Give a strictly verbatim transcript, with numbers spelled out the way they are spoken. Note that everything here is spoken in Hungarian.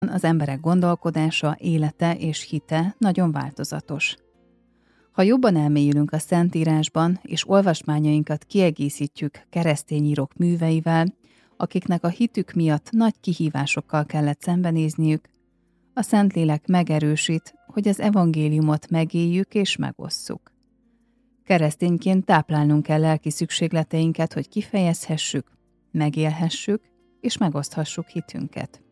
Az emberek gondolkodása, élete és hite nagyon változatos. Ha jobban elmélyülünk a Szentírásban, és olvasmányainkat kiegészítjük keresztény írók műveivel, akiknek a hitük miatt nagy kihívásokkal kellett szembenézniük, a Szentlélek megerősít, hogy az evangéliumot megéljük és megosszuk. Keresztényként táplálnunk kell lelki szükségleteinket, hogy kifejezhessük, megélhessük és megoszthassuk hitünket.